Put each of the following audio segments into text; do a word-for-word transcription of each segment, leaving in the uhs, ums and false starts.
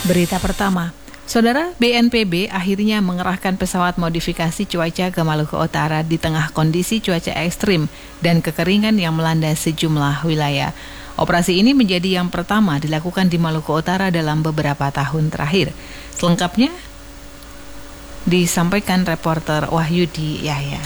Berita pertama, Saudara, B N P B akhirnya mengerahkan pesawat modifikasi cuaca ke Maluku Utara di tengah kondisi cuaca ekstrim dan kekeringan yang melanda sejumlah wilayah. Operasi ini menjadi yang pertama dilakukan di Maluku Utara dalam beberapa tahun terakhir. Selengkapnya disampaikan reporter Wahyudi Yahya.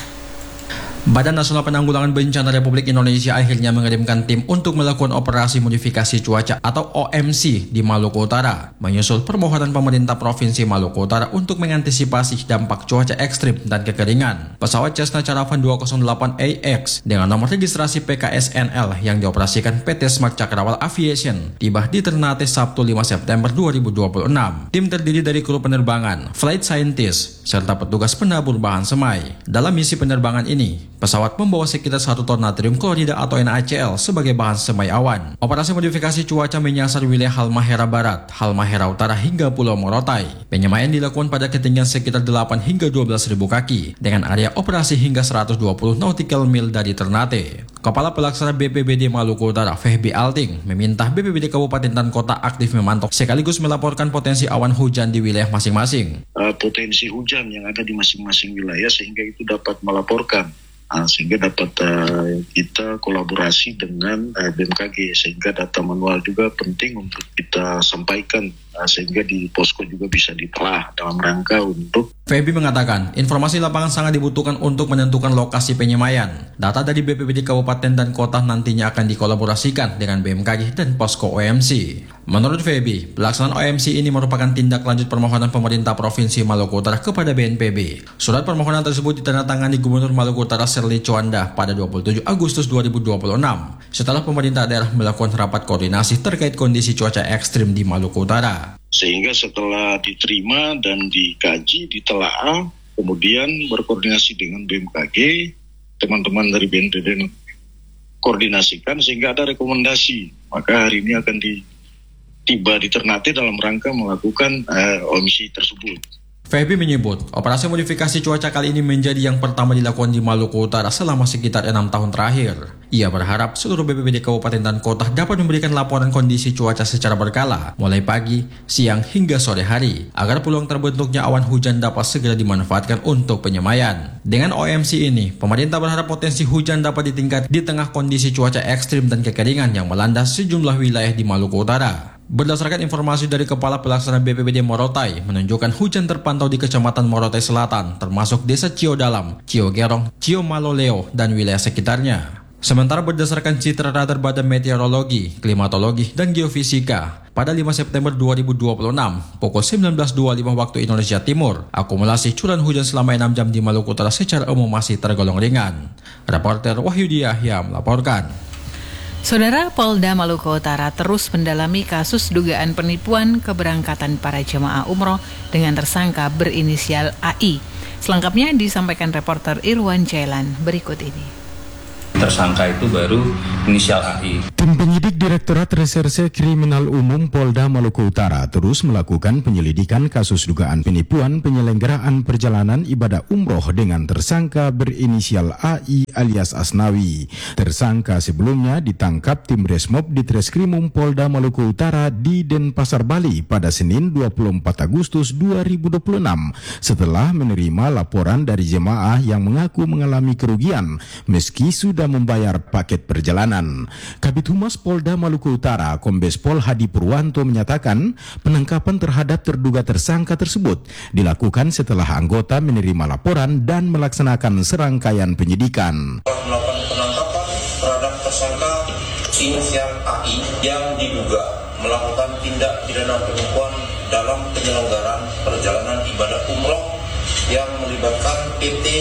Badan Nasional Penanggulangan Bencana Republik Indonesia akhirnya mengirimkan tim untuk melakukan operasi modifikasi cuaca atau O M C di Maluku Utara, menyusul permohonan pemerintah Provinsi Maluku Utara untuk mengantisipasi dampak cuaca ekstrim dan kekeringan. Pesawat Cessna Caravan dua nol delapan A X dengan nomor registrasi P K S N L yang dioperasikan P T Smart Cakrawala Aviation tiba di Ternate Sabtu lima September dua ribu dua puluh enam. Tim terdiri dari kru penerbangan, flight scientist, serta petugas penabur bahan semai. Dalam misi penerbangan ini, pesawat membawa sekitar satu ton natrium klorida atau N A C L sebagai bahan semai awan. Operasi modifikasi cuaca menyasar wilayah Halmahera Barat, Halmahera Utara hingga Pulau Morotai. Penyemaian dilakukan pada ketinggian sekitar delapan hingga dua belas ribu kaki dengan area operasi hingga seratus dua puluh nautical mil dari Ternate. Kepala Pelaksana B P B D Maluku Utara, Fehbi Alting, meminta B P B D Kabupaten dan Kota aktif memantau sekaligus melaporkan potensi awan hujan di wilayah masing-masing. Uh, potensi hujan yang ada di masing-masing wilayah sehingga itu dapat melaporkan. Uh, sehingga dapat uh, kita kolaborasi dengan uh, B M K G sehingga data manual juga penting untuk kita sampaikan uh, sehingga di posko juga bisa ditelah dalam rangka untuk. Feby mengatakan informasi lapangan sangat dibutuhkan untuk menentukan lokasi penyemaian. Data dari B P B D Kabupaten dan Kota nantinya akan dikolaborasikan dengan B M K G dan posko O M C. Menurut Feby, pelaksanaan O M C ini merupakan tindak lanjut permohonan pemerintah Provinsi Maluku Utara kepada B N P B. Surat permohonan tersebut ditandatangani Gubernur Maluku Utara Serli Chowanda pada dua puluh tujuh Agustus dua ribu dua puluh enam setelah pemerintah daerah melakukan rapat koordinasi terkait kondisi cuaca ekstrim di Maluku Utara. Sehingga setelah diterima dan dikaji, ditelaah, kemudian berkoordinasi dengan B M K G, teman-teman dari B N P B koordinasikan sehingga ada rekomendasi. Maka hari ini akan di tiba di Ternate dalam rangka melakukan uh, O M C tersebut. Feby menyebut, operasi modifikasi cuaca kali ini menjadi yang pertama dilakukan di Maluku Utara selama sekitar enam tahun terakhir. Ia berharap seluruh B P B D Kabupaten dan Kota dapat memberikan laporan kondisi cuaca secara berkala, mulai pagi, siang, hingga sore hari, agar peluang terbentuknya awan hujan dapat segera dimanfaatkan untuk penyemaian. Dengan O M C ini, pemerintah berharap potensi hujan dapat ditingkat di tengah kondisi cuaca ekstrim dan kekeringan yang melanda sejumlah wilayah di Maluku Utara. Berdasarkan informasi dari Kepala Pelaksana B P B D Morotai, menunjukkan hujan terpantau di Kecamatan Morotai Selatan, termasuk Desa Cio Dalam, Cio Gerong, Cio Maloleo, dan wilayah sekitarnya. Sementara berdasarkan citra radar Badan Meteorologi, Klimatologi, dan Geofisika, pada lima September dua ribu dua puluh enam, pukul sembilan belas dua puluh lima waktu Indonesia Timur, akumulasi curah hujan selama enam jam di Maluku Utara secara umum masih tergolong ringan. Reporter Wahyudi Yahya melaporkan. Saudara, Polda Maluku Utara terus mendalami kasus dugaan penipuan keberangkatan para jemaah umroh dengan tersangka berinisial A I. Selengkapnya disampaikan reporter Irwan Jailan berikut ini. Tersangka itu baru inisial A I. Tim penyidik Direktorat Reserse Kriminal Umum Polda Maluku Utara terus melakukan penyelidikan kasus dugaan penipuan penyelenggaraan perjalanan ibadah umroh dengan tersangka berinisial A I alias Asnawi. Tersangka sebelumnya ditangkap tim Resmob di Treskrimum Polda Maluku Utara di Denpasar, Bali pada Senin dua puluh empat Agustus dua ribu dua puluh enam setelah menerima laporan dari jemaah yang mengaku mengalami kerugian meski sudah membayar paket perjalanan. Kabid Humas Polda Maluku Utara, Kombes Pol Hadi Purwanto menyatakan penangkapan terhadap terduga tersangka tersebut dilakukan setelah anggota menerima laporan dan melaksanakan serangkaian penyidikan. Melakukan penangkapan terhadap tersangka inisial A I yang diduga melakukan tindak pidana penipuan dalam penyelenggaraan perjalanan ibadah umroh yang melibatkan P T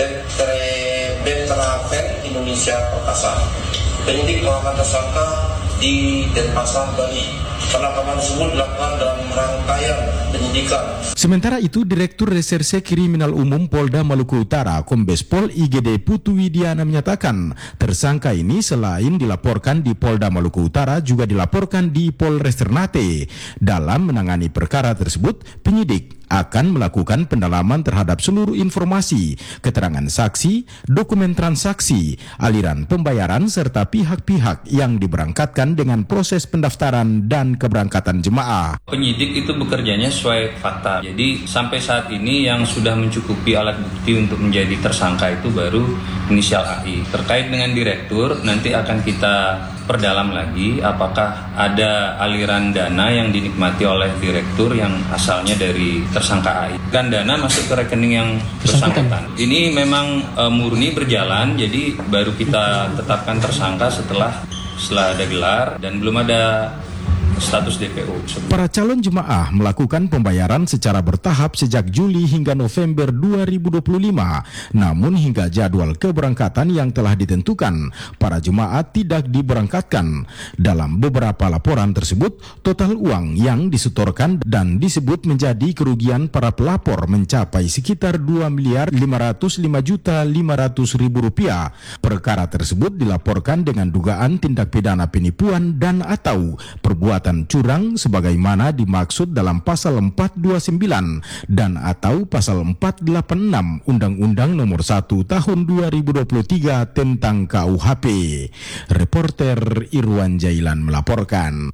Travel Indonesia Perkasa. Penyidik mengamankan tersangka di Denpasar, Bali. Penangkapan tersebut dilakukan dalam rangkaian penyidikan. Sementara itu, Direktur Reserse Kriminal Umum Polda Maluku Utara, Kombes Pol I G D Putu Widiana menyatakan, tersangka ini selain dilaporkan di Polda Maluku Utara juga dilaporkan di Polres Ternate. Dalam menangani perkara tersebut, penyidik akan melakukan pendalaman terhadap seluruh informasi, keterangan saksi, dokumen transaksi, aliran pembayaran serta pihak-pihak yang diberangkatkan dengan proses pendaftaran dan keberangkatan jemaah. Penyidik itu bekerjanya sesuai fakta. Jadi sampai saat ini yang sudah mencukupi alat bukti untuk menjadi tersangka itu baru inisial A I. Terkait dengan direktur, nanti akan kita perdalam lagi apakah ada aliran dana yang dinikmati oleh direktur yang asalnya dari tersangka A I. Dan dana masuk ke rekening yang bersangkutan. Ini memang e, murni berjalan, jadi baru kita tetapkan tersangka setelah setelah ada gelar dan belum ada status D P O. Para calon jemaah melakukan pembayaran secara bertahap sejak Juli hingga November dua ribu dua puluh lima. Namun hingga jadwal keberangkatan yang telah ditentukan, para jemaah tidak diberangkatkan. Dalam beberapa laporan tersebut, total uang yang disetorkan dan disebut menjadi kerugian para pelapor mencapai sekitar dua miliar lima ratus lima juta lima ratus ribu rupiah. Perkara tersebut dilaporkan dengan dugaan tindak pidana penipuan dan atau perbuatan curang sebagaimana dimaksud dalam pasal empat dua sembilan dan atau pasal empat delapan enam Undang-Undang Nomor satu Tahun dua ribu dua puluh tiga tentang K U H P. Reporter Irwan Jailan melaporkan.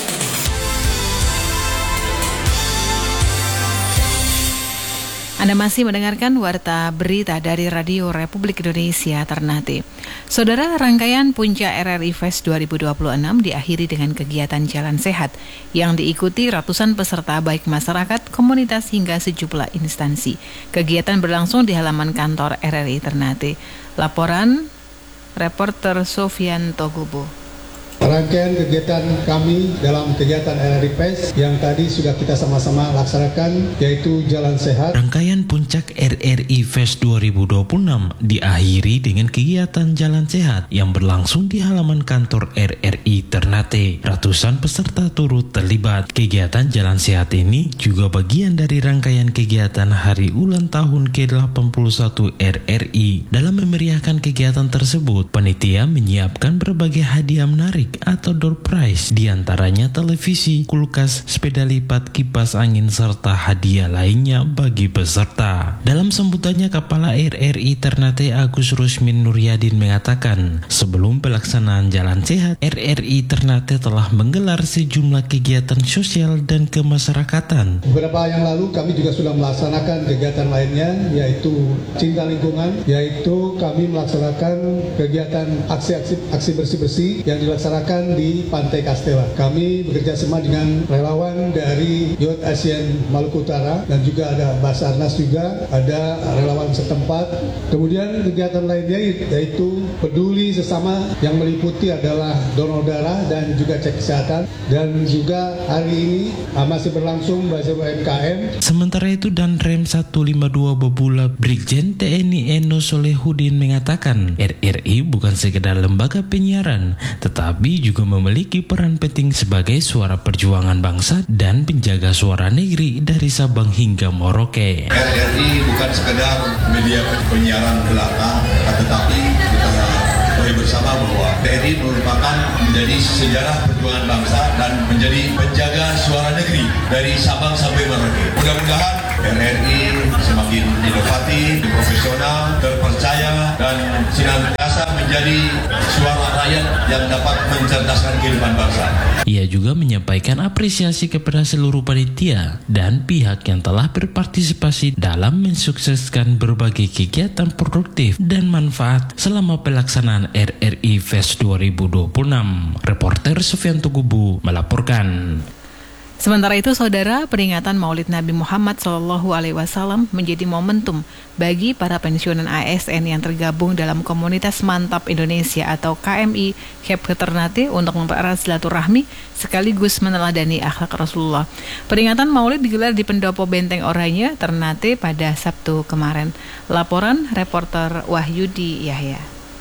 Anda masih mendengarkan Warta Berita dari Radio Republik Indonesia Ternate. Saudara, rangkaian Puncak R R I Fest dua ribu dua puluh enam diakhiri dengan kegiatan Jalan Sehat yang diikuti ratusan peserta baik masyarakat, komunitas hingga sejumlah instansi. Kegiatan berlangsung di halaman kantor R R I Ternate. Laporan reporter Sofian Togobo. Rangkaian kegiatan kami dalam kegiatan R R I Fest yang tadi sudah kita sama-sama laksanakan, yaitu Jalan Sehat. Rangkaian Puncak R R I Fest dua ribu dua puluh enam diakhiri dengan kegiatan Jalan Sehat yang berlangsung di halaman kantor R R I Ternate. Ratusan peserta turut terlibat. Kegiatan Jalan Sehat ini juga bagian dari rangkaian kegiatan Hari Ulang Tahun ke delapan puluh satu R R I. Dalam memeriahkan kegiatan tersebut, panitia menyiapkan berbagai hadiah menarik atau door prize, diantaranya televisi, kulkas, sepeda lipat, kipas angin, serta hadiah lainnya bagi peserta. Dalam sambutannya, Kepala R R I Ternate Agus Rusmin Nuryadin mengatakan, sebelum pelaksanaan Jalan Sehat, R R I Ternate telah menggelar sejumlah kegiatan sosial dan kemasyarakatan. Beberapa yang lalu kami juga sudah melaksanakan kegiatan lainnya, yaitu Cinta Lingkungan, yaitu kami melaksanakan kegiatan aksi-aksi aksi bersih-bersih yang dilaksanakan di Pantai Kastela. Kami bekerja sama dengan relawan dari Youth Asian Maluku Utara dan juga ada Basarnas juga, ada relawan setempat. Kemudian kegiatan lainnya yaitu peduli sesama yang meliputi adalah donor darah dan juga cek kesehatan, dan juga hari ini masih berlangsung bazar U M K M. Sementara itu Danrem seratus lima puluh dua Babula Brigjen T N I Eno Solehudin mengatakan R R I bukan sekedar lembaga penyiaran, tetapi juga memiliki peran penting sebagai suara perjuangan bangsa dan penjaga suara negeri dari Sabang hingga Merauke. R R I bukan sekedar media penyiaran belaka, tetapi kita ketahui bersama bahwa R R I merupakan menjadi sejarah perjuangan bangsa dan menjadi penjaga suara negeri dari Sabang sampai Merauke. Mudah-mudahan R R I semakin inovatif, profesional, terpercaya, dan senantiasa menjadi suara rakyat yang dapat mencerdaskan kehidupan bangsa. Ia juga menyampaikan apresiasi kepada seluruh panitia dan pihak yang telah berpartisipasi dalam mensukseskan berbagai kegiatan produktif dan manfaat selama pelaksanaan R R I Fest dua ribu dua puluh enam. Reporter Sofian Togobo melaporkan. Sementara itu, saudara, peringatan Maulid Nabi Muhammad shallallahu alaihi wasallam menjadi momentum bagi para pensiunan A S N yang tergabung dalam komunitas Mantap Indonesia atau K M I K E P Ternate untuk mempererat silaturahmi sekaligus meneladani akhlak Rasulullah. Peringatan Maulid digelar di Pendopo Benteng Oranye, Ternate pada Sabtu kemarin. Laporan reporter Wahyudi Yahya.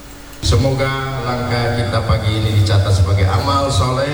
Semoga langkah kita pagi ini dicatat sebagai amal soleh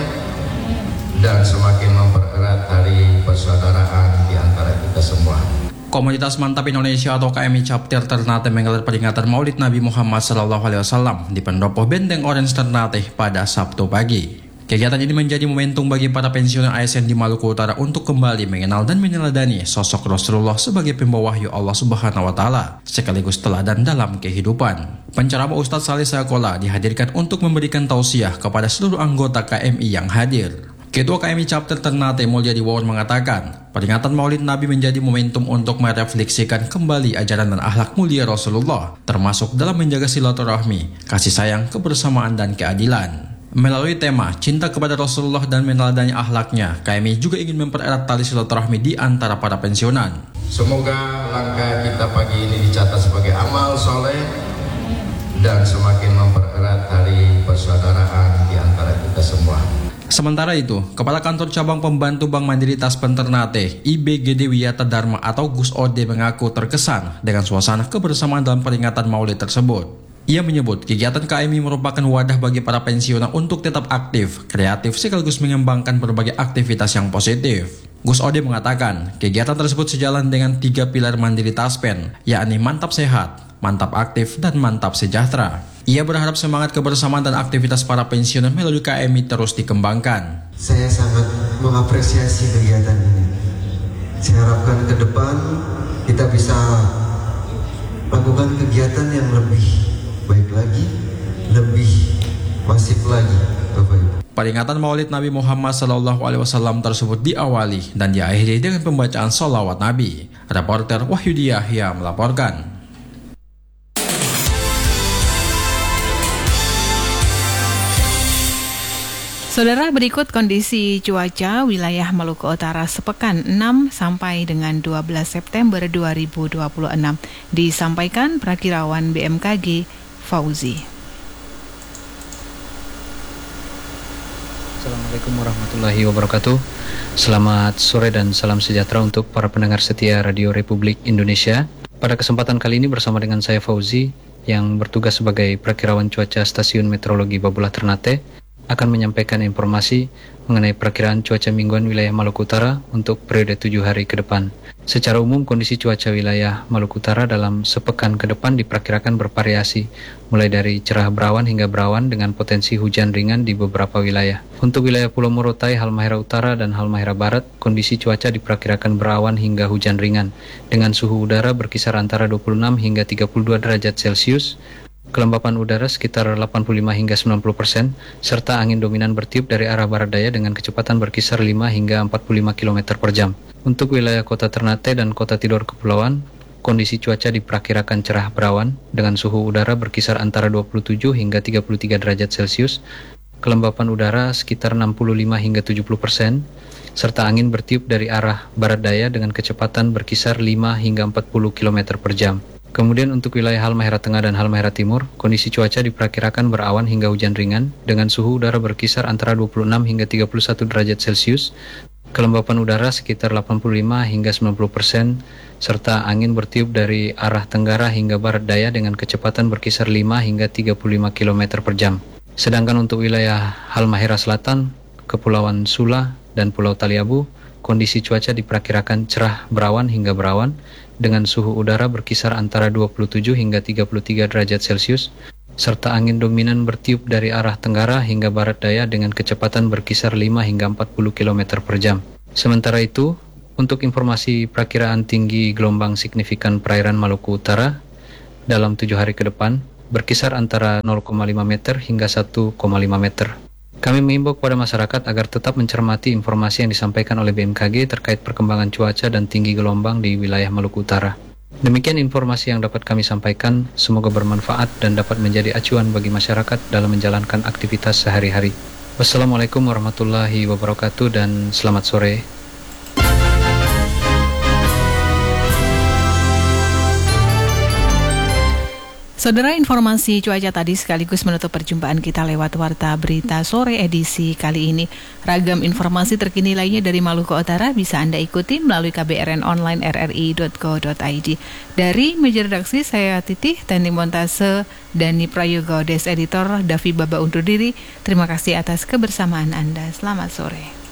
dan semakin mempererat tali persaudaraan di antara kita semua. Komunitas Mantap Indonesia atau K M I Chapter Ternate menggelar peringatan Maulid Nabi Muhammad shallallahu alaihi wasallam di Pendopo Benteng Orange Ternate pada Sabtu pagi. Kegiatan ini menjadi momentum bagi para pensiunan A S N di Maluku Utara untuk kembali mengenal dan meneladani sosok Rasulullah sebagai pembawa wahyu Allah Subhanahu wa Ta'ala, sekaligus teladan dalam kehidupan. Penceramah Ustadz Saleh Sakola dihadirkan untuk memberikan tausiah kepada seluruh anggota K M I yang hadir. Ketua K M I Chapter Ternate Mulyadi Wawan mengatakan, peringatan Maulid Nabi menjadi momentum untuk merefleksikan kembali ajaran dan akhlak mulia Rasulullah, termasuk dalam menjaga silaturahmi, kasih sayang, kebersamaan, dan keadilan. Melalui tema cinta kepada Rasulullah dan meneladani akhlaknya, K M I juga ingin mempererat tali silaturahmi di antara para pensiunan. Semoga langkah kita pagi ini dicatat sebagai amal soleh dan semakin mempererat tali persaudaraan di antara kita semua. Sementara itu, Kepala Kantor Cabang Pembantu Bank Mandiri Taspen Ternate, I B G D Wiyata Dharma atau Gus Ode mengaku terkesan dengan suasana kebersamaan dalam peringatan Maulid tersebut. Ia menyebut kegiatan K M I merupakan wadah bagi para pensiunan untuk tetap aktif, kreatif, sekaligus mengembangkan berbagai aktivitas yang positif. Gus Ode mengatakan, kegiatan tersebut sejalan dengan tiga pilar Mandiri Taspen, yakni mantap sehat, mantap aktif, dan mantap sejahtera. Ia berharap semangat kebersamaan dan aktivitas para pensiunan melalui K M I terus dikembangkan. Saya sangat mengapresiasi kegiatan ini. Saya harapkan ke depan kita bisa lakukan kegiatan yang lebih baik lagi, lebih masif lagi, Bapak Ibu. Peringatan Maulid Nabi Muhammad Sallallahu Alaihi Wasallam tersebut diawali dan diakhiri dengan pembacaan sholawat Nabi. Reporter Wahyudi Yahya melaporkan. Saudara, berikut kondisi cuaca wilayah Maluku Utara sepekan enam sampai dengan dua belas September dua ribu dua puluh enam. Disampaikan Prakirawan B M K G Fauzi. Assalamualaikum warahmatullahi wabarakatuh. Selamat sore dan salam sejahtera untuk para pendengar setia Radio Republik Indonesia. Pada kesempatan kali ini bersama dengan saya Fauzi yang bertugas sebagai Prakirawan Cuaca Stasiun Meteorologi Babulah Ternate akan menyampaikan informasi mengenai perakiraan cuaca mingguan wilayah Maluku Utara untuk periode tujuh hari ke depan. Secara umum, kondisi cuaca wilayah Maluku Utara dalam sepekan ke depan diperkirakan bervariasi, mulai dari cerah berawan hingga berawan dengan potensi hujan ringan di beberapa wilayah. Untuk wilayah Pulau Morotai, Halmahera Utara, dan Halmahera Barat, kondisi cuaca diperkirakan berawan hingga hujan ringan, dengan suhu udara berkisar antara dua puluh enam hingga tiga puluh dua derajat Celcius, kelembapan udara sekitar delapan puluh lima hingga sembilan puluh persen, serta angin dominan bertiup dari arah barat daya dengan kecepatan berkisar lima hingga empat puluh lima kilometer per jam. Untuk wilayah Kota Ternate dan Kota Tidore Kepulauan, kondisi cuaca diperkirakan cerah berawan dengan suhu udara berkisar antara dua puluh tujuh hingga tiga puluh tiga derajat Celcius, kelembapan udara sekitar enam puluh lima hingga tujuh puluh persen, serta angin bertiup dari arah barat daya dengan kecepatan berkisar lima hingga empat puluh kilometer per jam. Kemudian untuk wilayah Halmahera Tengah dan Halmahera Timur, kondisi cuaca diperkirakan berawan hingga hujan ringan dengan suhu udara berkisar antara dua puluh enam hingga tiga puluh satu derajat Celcius, kelembapan udara sekitar delapan puluh lima hingga sembilan puluh persen, serta angin bertiup dari arah tenggara hingga barat daya dengan kecepatan berkisar lima hingga tiga puluh lima kilometer per jam. Sedangkan untuk wilayah Halmahera Selatan, Kepulauan Sula, dan Pulau Taliabu, kondisi cuaca diperkirakan cerah berawan hingga berawan dengan suhu udara berkisar antara dua puluh tujuh hingga tiga puluh tiga derajat Celcius, serta angin dominan bertiup dari arah tenggara hingga barat daya dengan kecepatan berkisar lima hingga empat puluh kilometer per jam. Sementara itu, untuk informasi perakiraan tinggi gelombang signifikan perairan Maluku Utara dalam tujuh hari ke depan berkisar antara nol koma lima meter hingga satu koma lima meter. Kami mengimbau kepada masyarakat agar tetap mencermati informasi yang disampaikan oleh B M K G terkait perkembangan cuaca dan tinggi gelombang di wilayah Maluku Utara. Demikian informasi yang dapat kami sampaikan, semoga bermanfaat dan dapat menjadi acuan bagi masyarakat dalam menjalankan aktivitas sehari-hari. Wassalamualaikum warahmatullahi wabarakatuh dan selamat sore. Saudara, informasi cuaca tadi sekaligus menutup perjumpaan kita lewat Warta Berita Sore edisi kali ini. Ragam informasi terkini lainnya dari Maluku Utara bisa Anda ikuti melalui k b r n online r r i dot co dot i d. Dari meja redaksi, saya Titih, teknik montase Dani Prayoga, Des Editor Davi Baba undur diri. Terima kasih atas kebersamaan Anda. Selamat sore.